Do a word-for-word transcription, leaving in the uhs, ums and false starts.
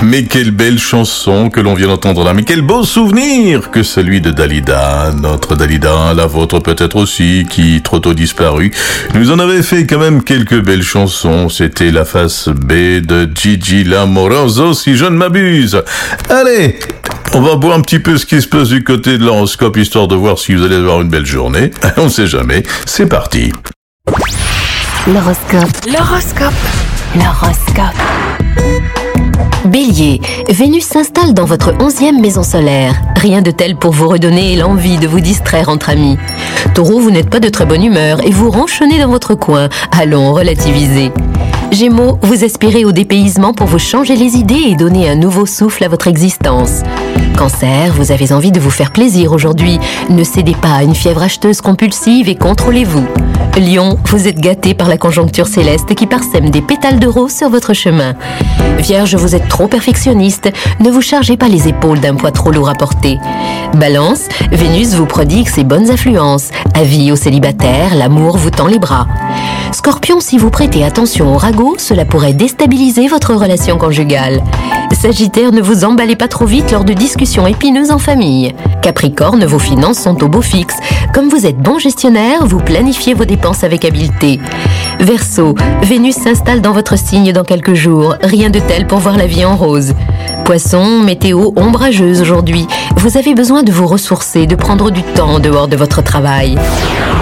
mais quelle belle chanson que l'on vient d'entendre là, mais quel beau souvenir que celui de Dalida, notre Dalida, la vôtre peut-être aussi, qui trop tôt disparue, nous en avait fait quand même quelques belles chansons. C'était la face B de Gigi Lamoroso, si je ne m'abuse. Allez, on va voir un petit peu ce qui se passe du côté de l'horoscope, histoire de voir si vous allez avoir une belle journée. On ne sait jamais. C'est parti. L'horoscope. L'horoscope. L'horoscope. Bélier, Vénus s'installe dans votre onzième maison solaire. Rien de tel pour vous redonner l'envie de vous distraire entre amis. Taureau, vous n'êtes pas de très bonne humeur et vous ronchonnez dans votre coin. Allons, relativisez. Gémeaux, vous aspirez au dépaysement pour vous changer les idées et donner un nouveau souffle à votre existence. Cancer, vous avez envie de vous faire plaisir aujourd'hui. Ne cédez pas à une fièvre acheteuse compulsive et contrôlez-vous. Lion, vous êtes gâté par la conjoncture céleste qui parsème des pétales de rose sur votre chemin. Vierge, vous êtes trop perfectionniste. Ne vous chargez pas les épaules d'un poids trop lourd à porter. Balance, Vénus vous prodigue ses bonnes influences. Avis aux célibataires, l'amour vous tend les bras. Scorpion, si vous prêtez attention au ragot, cela pourrait déstabiliser votre relation conjugale. Sagittaire, ne vous emballez pas trop vite lors de discussions épineuses en famille. Capricorne, vos finances sont au beau fixe. Comme vous êtes bon gestionnaire, vous planifiez vos dépenses avec habileté. Verseau, Vénus s'installe dans votre signe dans quelques jours. Rien de tel pour voir la vie en rose. Poisson, météo ombrageuse aujourd'hui. Vous avez besoin de vous ressourcer, de prendre du temps en dehors de votre travail.